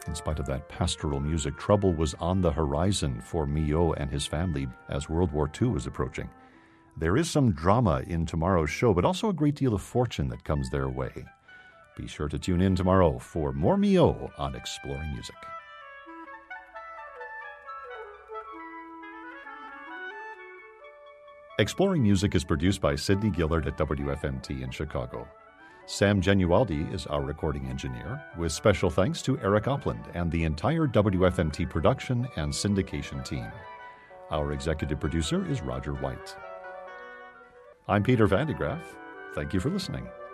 In spite of that pastoral music, trouble was on the horizon for Milhaud and his family as World War II was approaching. There is some drama in tomorrow's show, but also a great deal of fortune that comes their way. Be sure to tune in tomorrow for more Milhaud on Exploring Music. Exploring Music is produced by Sidney Gillard at WFMT in Chicago. Sam Genualdi is our recording engineer, with special thanks to Eric Opland and the entire WFMT production and syndication team. Our executive producer is Roger White. I'm Peter Van de Graaff. Thank you for listening.